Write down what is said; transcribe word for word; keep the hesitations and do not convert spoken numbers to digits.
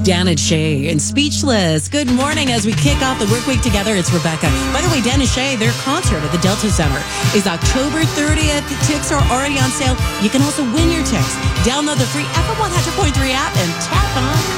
Dan and Shay and Speechless. Good morning as we kick off the work week together. It's Rebecca. By the way, Dan and Shay, their concert at the Delta Center is October thirtieth. The tickets are already on sale. You can also win your tickets. Download the free F M one hundred point three app and tap on